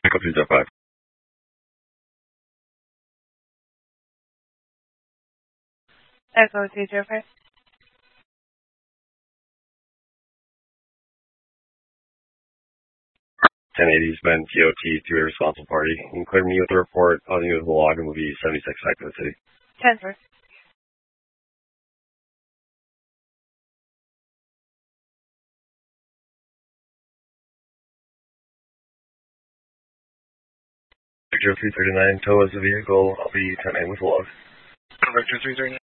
Echo 305. Echo 305. 1080's been TOT to a responsible party. You can clear me with a report on you with the log and will be 76 back to the city. 10 first. Victor 339, tow as the vehicle. I'll be 10 with log. Victor 339.